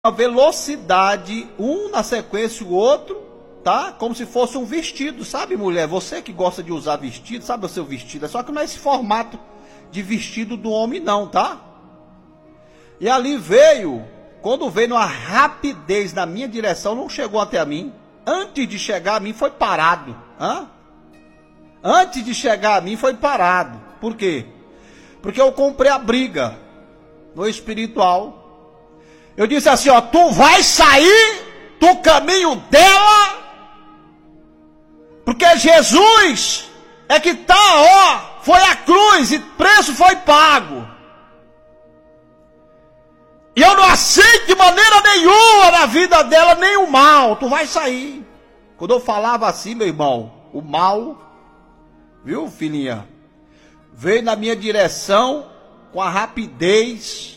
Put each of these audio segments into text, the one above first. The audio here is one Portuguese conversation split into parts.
uma velocidade, um na sequência o outro, tá? Como se fosse um vestido, sabe, mulher? Você que gosta de usar vestido, sabe o seu vestido? É só que não é esse formato de vestido do homem não, tá? E ali veio, quando veio numa rapidez na minha direção, não chegou até mim. Antes de chegar a mim foi parado, Antes de chegar a mim foi parado. Por quê? Porque eu comprei a briga no espiritual. Eu disse assim, ó, tu vai sair do caminho dela, porque Jesus é que tá, ó, foi a cruz e preço foi pago. E eu não aceito de maneira nenhuma na vida dela nem o mal, tu vai sair. Quando eu falava assim, meu irmão, o mal, viu, filhinha, veio na minha direção com a rapidez,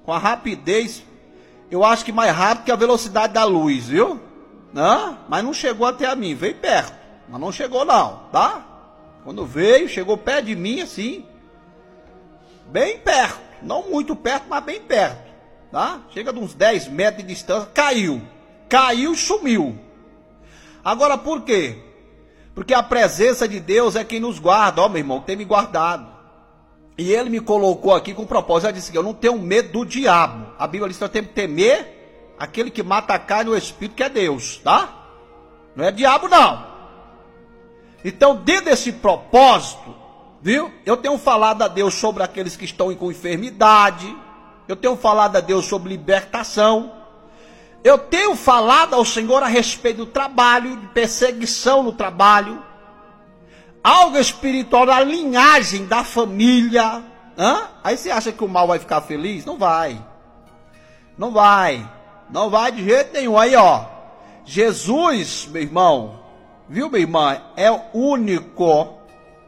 eu acho que mais rápido que a velocidade da luz, viu? Mas não chegou até a mim, veio perto, mas não chegou não, tá? Quando veio, chegou perto de mim assim, bem perto, não muito perto, mas bem perto, tá? Chega de uns 10 metros de distância, caiu e sumiu. Agora por quê? Porque a presença de Deus é quem nos guarda, ó meu irmão, tem me guardado. E ele me colocou aqui com propósito, ele disse que eu não tenho medo do diabo. A Bíblia diz que eu tenho que temer aquele que mata a carne e o espírito, que é Deus, tá? Não é diabo não. Então dentro desse propósito, viu? Eu tenho falado a Deus sobre aqueles que estão com enfermidade, eu tenho falado a Deus sobre libertação, eu tenho falado ao Senhor a respeito do trabalho, de perseguição no trabalho, algo espiritual na linhagem da família. Aí você acha que o mal vai ficar feliz? Não vai. Não vai de jeito nenhum. Aí ó, Jesus, meu irmão, viu minha irmã, é o único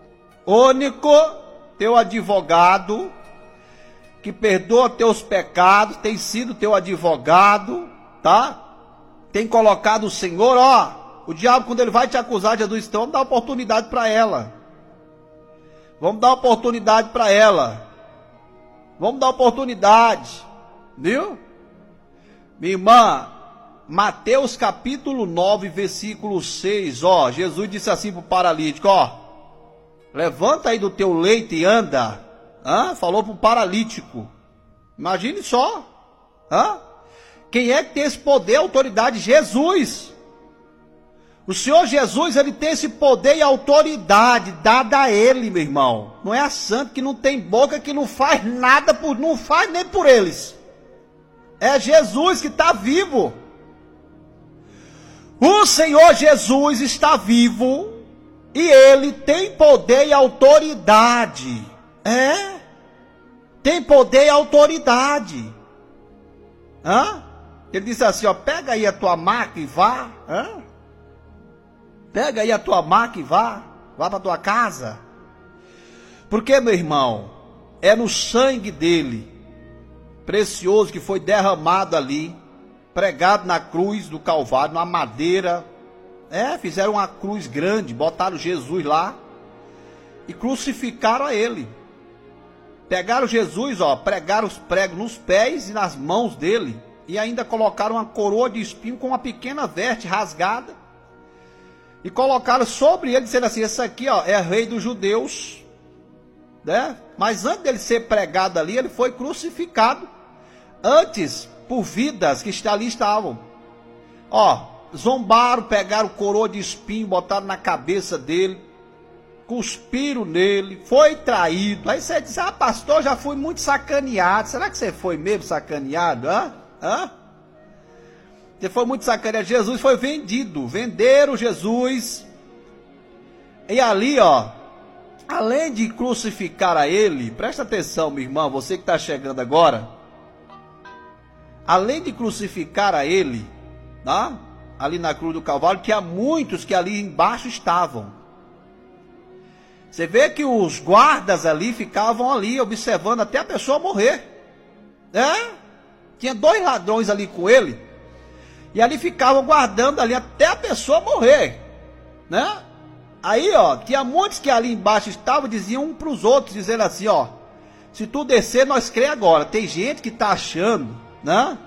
teu advogado, que perdoa teus pecados, tem sido teu advogado, tá? Tem colocado o Senhor, ó. O diabo, quando ele vai te acusar, Jesus, então vamos dar oportunidade para ela. Vamos dar oportunidade para ela. Vamos dar oportunidade. Viu? Minha irmã, Mateus capítulo 9, versículo 6, ó. Jesus disse assim para o paralítico, ó. Levanta aí do teu leito e anda. Falou para o paralítico. Imagine só. Quem é que tem esse poder, autoridade? Jesus. O Senhor Jesus, ele tem esse poder e autoridade dada a ele, meu irmão. Não é a santa que não tem boca, que não faz nada, não faz nem por eles. É Jesus que está vivo. O Senhor Jesus está vivo e ele tem poder e autoridade. Tem poder e autoridade. Ele disse assim, ó, pega aí a tua maca e vá. Pega aí a tua maca e vá para tua casa. Porque, meu irmão, é no sangue dele, precioso, que foi derramado ali, pregado na cruz do Calvário, na madeira. Fizeram uma cruz grande, botaram Jesus lá e crucificaram a ele. Pegaram Jesus, ó, pregaram os pregos nos pés e nas mãos dele, e ainda colocaram uma coroa de espinho com uma pequena veste rasgada, e colocaram sobre ele, dizendo assim, esse aqui, ó, é rei dos judeus, né? Mas antes dele ser pregado ali, ele foi crucificado, antes, por vidas que ali estavam, ó, zombaram, pegaram coroa de espinho, botaram na cabeça dele, cuspiram nele, foi traído. Aí você diz, pastor, já fui muito sacaneado. Será que você foi mesmo sacaneado? Você foi muito sacaneado. Jesus foi vendido, venderam Jesus. E ali, ó, além de crucificar a ele, presta atenção, meu irmão, você que está chegando agora, além de crucificar a ele, tá? Ali na cruz do Calvário, que há muitos que ali embaixo estavam. Você vê que os guardas ali ficavam ali observando até a pessoa morrer. Tinha 2 ladrões ali com ele. E ali ficavam guardando ali até a pessoa morrer. Aí, ó, tinha muitos que ali embaixo estavam, diziam um para os outros, dizendo assim, ó, se tu descer, nós crê agora. Tem gente que está achando,